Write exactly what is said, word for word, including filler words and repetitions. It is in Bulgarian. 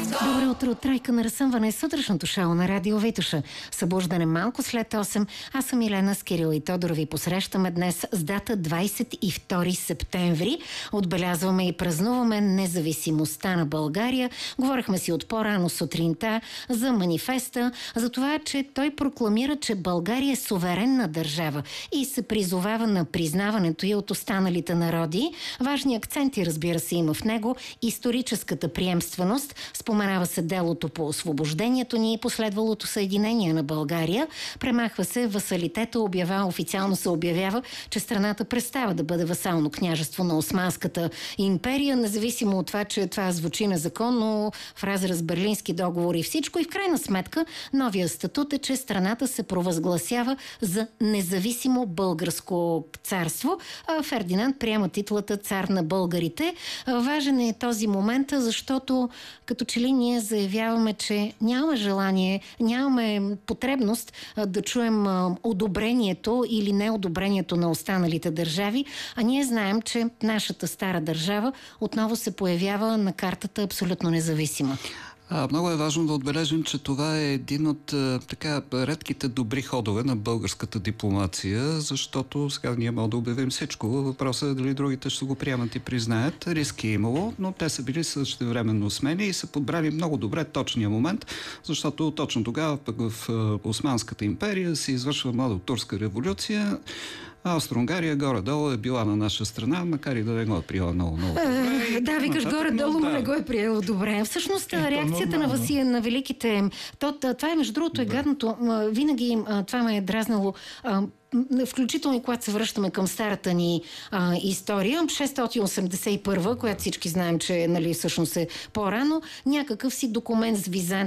Добро утро от Тройка на разсъмване, сутрешното шоу на Радио Витоша. Събуждане малко след осем. Аз съм Елена с Кирил и Тодор. Ви посрещаме днес с дата двадесет и втори септември. Отбелязваме и празнуваме независимостта на България. Говорихме си от по-рано сутринта за манифеста, за това, че той прокламира, че България е суверенна държава и се призовава на признаването й от останалите народи. Важни акценти, разбира се, има в него. Историческата приемственост. Споменава се делото по освобождението ни и последвалото съединение на България. Премахва се васалитета, обявява, официално се обявява, че страната престава да бъде васално княжество на Османската империя, независимо от това, че това звучи незаконно, в разрез с Берлински договор и всичко. И в крайна сметка новия статут е, че страната се провъзгласява за независимо българско царство. Фердинанд приема титлата цар на българите. Важен е този момент, защото като че ли ние заявяваме, че нямаме желание, нямаме потребност да чуем одобрението или неодобрението на останалите държави, а ние знаем, че нашата стара държава отново се появява на картата абсолютно независима. А, много е важно да отбележим, че това е един от а, така редките добри ходове на българската дипломация, защото сега ние можем да обявим всичко. Въпросът е дали другите ще го приемат и признаят. Риски е имало, но те са били същевременно смели и са подбрали много добре точния момент, защото точно тогава пък в а, Османската империя се извършва младотурска революция. Австро-Унгария горе-долу е била на наша страна, макар и да не го е приела много, много добре. Е, да, викаш горе-долу, но не го е приела добре. Всъщност, е, реакцията на Васия, на великите... То, това е, между другото, е да. гадното. Винаги това ме е дразнало... Включително и когато се връщаме към старата ни а, история, шестстотин осемдесет и първа, която всички знаем, че нали, всъщност е по-рано, някакъв си документ с Византия